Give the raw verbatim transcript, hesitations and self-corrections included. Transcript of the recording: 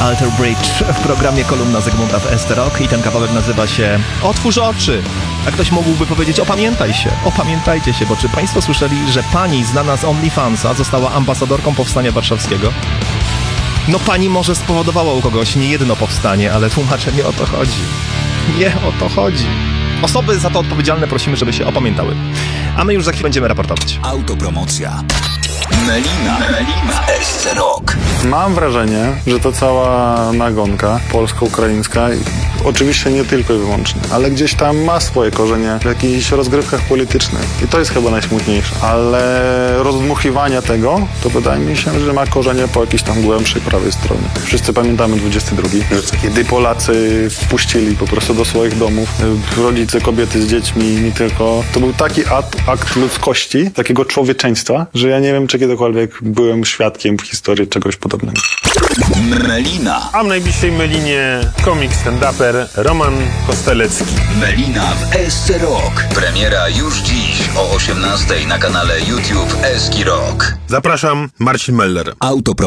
Alter Bridge w programie Kolumna Zygmunta w S T Rock i ten kawałek nazywa się Otwórz oczy. A ktoś mógłby powiedzieć, opamiętaj się, opamiętajcie się, bo czy państwo słyszeli, że pani znana z OnlyFansa została ambasadorką Powstania Warszawskiego? No pani może spowodowała u kogoś niejedno powstanie, ale tłumaczę, nie o to chodzi. Nie o to chodzi. Osoby za to odpowiedzialne prosimy, żeby się opamiętały. A my już za chwilę będziemy raportować. Autopromocja. Melina, Melina w S C Rock. Mam wrażenie, że ta cała nagonka polsko-ukraińska, oczywiście nie tylko i wyłącznie, ale gdzieś tam ma swoje korzenie w jakichś rozgrywkach politycznych. I to jest chyba najsmutniejsze. Ale rozdmuchiwanie tego, to wydaje mi się, że ma korzenie po jakiejś tam głębszej prawej stronie. Wszyscy pamiętamy dwudziesty drugi, że kiedy Polacy wpuścili po prostu do swoich domów rodzice, kobiety z dziećmi, nie tylko. To był taki akt, akt ludzkości, takiego człowieczeństwa, że ja nie wiem, czy kiedykolwiek byłem świadkiem w historii czegoś podobnego. Melina. A w najbliższej Melinie komik stand-uper Roman Kostelecki. Melina w S C Rock. Premiera już dziś o osiemnastej na kanale YouTube Eski Rock. Zapraszam, Marcin Meller. Autopro